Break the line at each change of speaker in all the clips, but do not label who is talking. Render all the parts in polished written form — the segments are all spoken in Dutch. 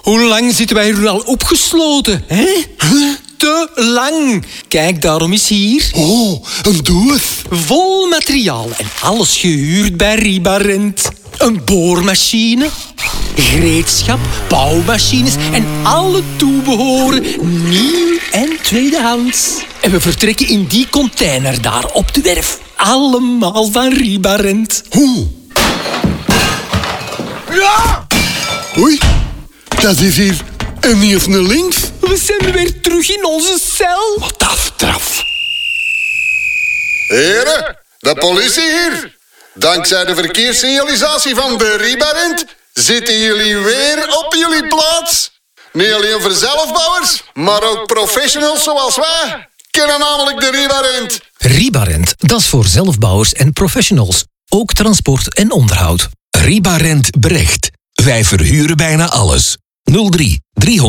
Hoe lang zitten wij hier al opgesloten, hè? Te lang. Kijk, daarom is hier...
Oh, een doos.
Vol materiaal en alles gehuurd bij Ribarent. Een boormachine, gereedschap, bouwmachines en alle toebehoren, nieuw en tweedehands. En we vertrekken in die container daar op de werf. Allemaal van Ribarent.
Hoe?
Ja!
Oei, dat is hier en niet naar links.
We zijn weer terug in onze cel.
Wat dat straf.
Heren, de politie hier. Dankzij de verkeerssignalisatie van de Ribarent zitten jullie weer op jullie plaats. Niet alleen voor zelfbouwers, maar ook professionals zoals wij kennen namelijk de Ribarent.
Ribarent, dat is voor zelfbouwers en professionals. Ook transport en onderhoud.
Ribarent Brecht. Wij verhuren bijna alles. 03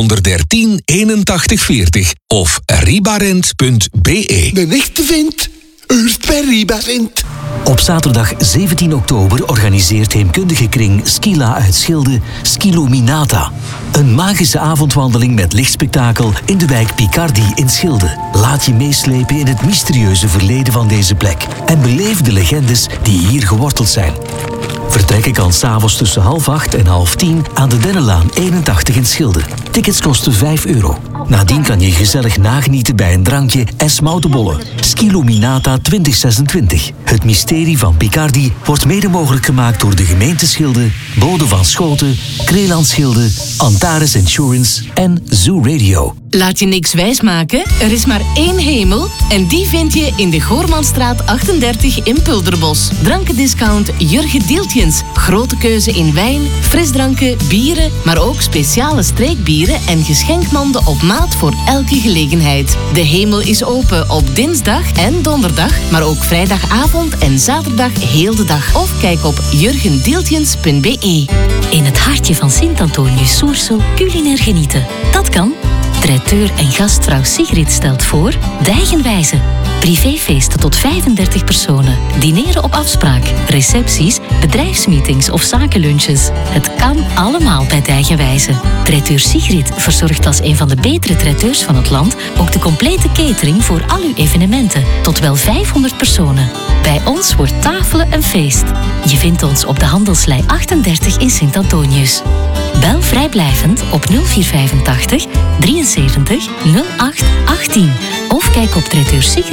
313 81 40 of ribarent.be.
De echte vent, eerst bij Ribarent.
Op zaterdag 17 oktober organiseert heemkundige kring Skila uit Schilde Skiluminata. Een magische avondwandeling met lichtspektakel in de wijk Picardi in Schilde. Laat je meeslepen in het mysterieuze verleden van deze plek en beleef de legendes die hier geworteld zijn. Vertrekken kan s'avonds tussen 7:30 en 9:30 aan de Dennenlaan 81 in Schilde. Tickets kosten €5. Nadien kan je gezellig nagenieten bij een drankje en smoutenbollen. Skiluminata 2026. Het mysterie van Picardi wordt mede mogelijk gemaakt door de gemeente Schilde, Bode van Schoten, Kreeland Schilde, Antares Insurance en Zoo Radio.
Laat je niks wijsmaken, er is maar één hemel en die vind je in de Goormanstraat 38 in Pulderbos. Drankendiscount Jurgen Deeltjens. Grote keuze in wijn, frisdranken, bieren, maar ook speciale streekbieren en geschenkmanden op maat voor elke gelegenheid. De hemel is open op dinsdag en donderdag, maar ook vrijdagavond en zaterdag heel de dag. Of kijk op jurgendeeltjens.be.
In het hartje van Sint-Antonius Soersel culinair genieten. Dat kan. Traiteur en gastvrouw Sigrid stelt voor Dijgenwijze. Privéfeesten tot 35 personen. Dineren op afspraak. Recepties, bedrijfsmeetings of zakenlunches. Het kan allemaal bij Dijgenwijze. Traiteur Sigrid verzorgt als een van de betere traiteurs van het land ook de complete catering voor al uw evenementen. Tot wel 500 personen. Bij ons wordt tafelen een feest. Je vindt ons op de Handelslei 38 in Sint-Antonius. Bel vrijblijvend op 0485 73 08 18 of kijk op traiteursigrid.be.